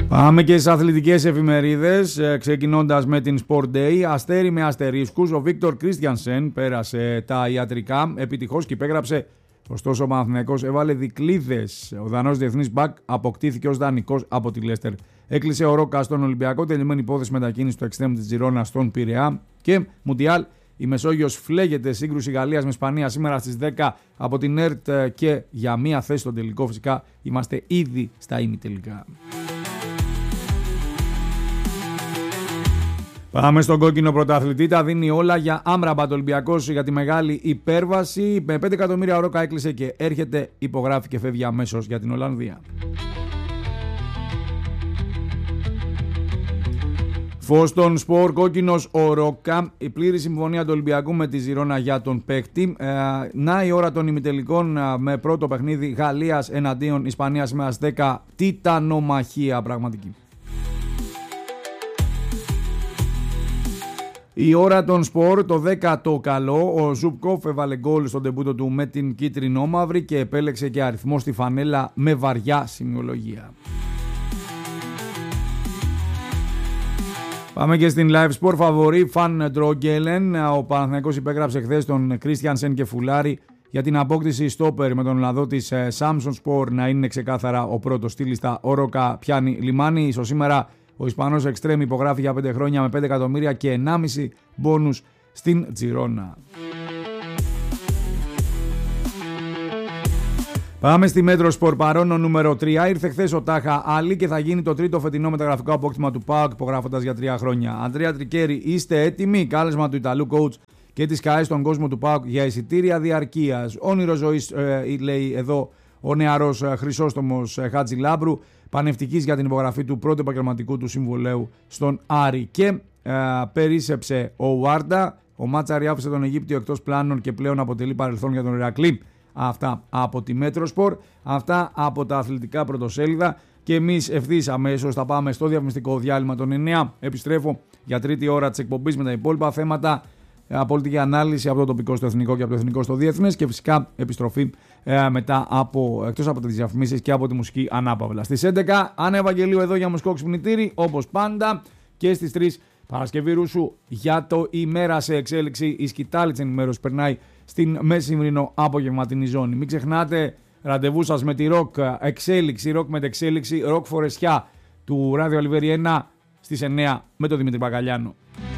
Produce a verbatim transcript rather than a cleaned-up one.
Πάμε και στις αθλητικές εφημερίδες, ξεκινώντας με την Sport Day. Αστέρι με αστερίσκους, ο Βίκτορ Κρίστιανσεν πέρασε τα ιατρικά επιτυχώς και υπέγραψε. Ωστόσο ο Παναθηναϊκός έβαλε δικλείδες. Ο Δανός διεθνής μπακ αποκτήθηκε ως δανεικός από τη Λέστερ. Έκλεισε ο Ρόκα στον Ολυμπιακό, τελειωμένη υπόθεση μετακίνηση του εξτρέμου της Τζιρόνα στον Πειραιά. Και Μουντιάλ, η Μεσόγειος φλέγεται, σύγκρουση Γαλλίας με Ισπανία σήμερα στις δέκα από την ΕΡΤ και για μία θέση στον τελικό φυσικά είμαστε ήδη στα ημιτελικά. Πάμε στον κόκκινο πρωταθλητή. Τα δίνει όλα για Άμραμπατ Ολυμπιακός για τη μεγάλη υπέρβαση. Με πέντε εκατομμύρια ο Ρόκα έκλεισε και έρχεται, υπογράφει και φεύγει αμέσως για την Ολλανδία. Φως των Σπορ, κόκκινος ο Ρόκα. Η πλήρη συμφωνία του Ολυμπιακού με τη Ζιρόνα για τον παίκτη. Ε, να η ώρα των ημιτελικών με πρώτο παιχνίδι Γαλλίας εναντίον Ισπανίας με δέκα. Τιτανομαχία πραγματική. Η ώρα των Σπορ, το δέκατο καλό, ο Ζουμπκόφ έβαλε γκολ στον τεμπούτο του με την κίτρινο-μαύρη και επέλεξε και αριθμό στη φανέλα με βαριά σημειολογία. Πάμε και στην Live Sport, φαβορί Φαν Ντρόγκελεν. Ο Παναθηναϊκός υπέγραψε χθες τον Κρίστιανσεν και Φουλάρη για την απόκτηση στόπερ με τον Ολλανδό της Samsung Sport να είναι ξεκάθαρα ο πρώτος στη λίστα. Ο Ρόκα πιάνει λιμάνι, ίσως σήμερα. Ο Ισπανός Εξτρέμ υπογράφει για πέντε χρόνια με πέντε εκατομμύρια και ενάμιση μπόνους στην Τζιρόνα. Πάμε στη Μέτρο Σπορ, παρόνο νούμερο τρία. Ήρθε χθες ο Τάχα Άλλη και θα γίνει το τρίτο φετινό μεταγραφικό απόκτημα του ΠΑΟΚ υπογράφοντας για τρία χρόνια. Αντρέα Τρικέρι, είστε έτοιμοι? Κάλεσμα του Ιταλού coach και της ΚΑΕ στον κόσμο του ΠΑΟΚ για εισιτήρια διαρκείας. Όνειρο ζωής, ε, λέει εδώ ο νεαρός Χρυσόστομος Χάτζη Λάμπρου, πανευτικής για την υπογραφή του πρώτου επαγγελματικού του συμβολέου στον Άρη. Και ε, περίσσεψε ο Βάρντα. Ο Μάτσαρη άφησε τον Αιγύπτιο εκτός πλάνων και πλέον αποτελεί παρελθόν για τον Ηρακλή. Αυτά από τη Μέτροσπορ, αυτά από τα αθλητικά πρωτοσέλιδα. Και εμείς ευθύς αμέσως θα πάμε στο διαφημιστικό διάλειμμα των εννέα. Επιστρέφω για τρίτη ώρα της εκπομπής με τα υπόλοιπα θέματα. Πολιτική ανάλυση από το τοπικό στο εθνικό και από το εθνικό στο διεθνές και φυσικά επιστροφή ε, μετά από, εκτός από τις διαφημίσεις και από τη μουσική ανάπαυλα. Στις έντεκα Άννα Ευαγγελίου εδώ για μουσικό ξυπνητήρι όπως πάντα και στις τρεις Παρασκευή Ρούσου για το ημέρα σε εξέλιξη. Η σκητάλη της ενημέρωσης περνάει στην μεσημβρινό απογευματινή ζώνη. Μην ξεχνάτε ραντεβού σας με τη ροκ εξέλιξη, ροκ μετεξέλιξη, ροκ φορεσιά του Ράδιο Αλιβέρι ένα στις εννέα με τον Δημήτρη Μπακαλιάνο.